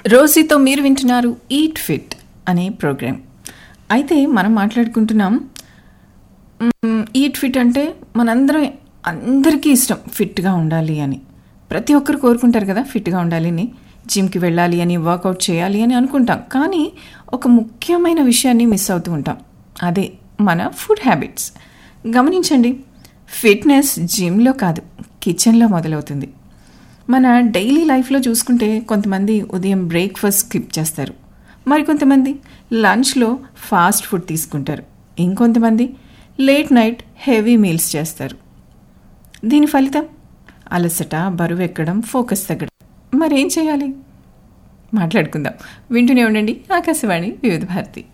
రోజీతో మీరు వింటున్నారు eat fit అనే ప్రోగ్రామ్. అయితే మనం మాట్లాడుకుంటున్నాం ఈట్ ఫిట్ అంటే అందరికీ ఇష్టం ఫిట్గా ఉండాలి అని. ప్రతి ఒక్కరు కోరుకుంటారు కదా ఫిట్గా ఉండాలి అని, జిమ్కి వెళ్ళాలి అని, వర్కౌట్ చేయాలి అని అనుకుంటాం. కానీ ఒక ముఖ్యమైన విషయాన్ని మిస్ అవుతూ ఉంటాం, అదే మన ఫుడ్ హ్యాబిట్స్. గమనించండి, ఫిట్నెస్ జిమ్లో కాదు, కిచెన్లో మొదలవుతుంది. మన డైలీ లైఫ్లో చూసుకుంటే కొంతమంది ఉదయం బ్రేక్ఫాస్ట్ స్కిప్ చేస్తారు, మరికొంతమంది లంచ్లో ఫాస్ట్ ఫుడ్ తీసుకుంటారు, ఇంకొంతమంది లేట్ నైట్ హెవీ మీల్స్ చేస్తారు. దీని ఫలితం అలసట, బరువు ఎక్కడం, ఫోకస్ తగ్గడం. మరేం చేయాలి మాట్లాడుకుందాం. వింటూనే ఉండండి ఆకాశవాణి వివిధ భారతి.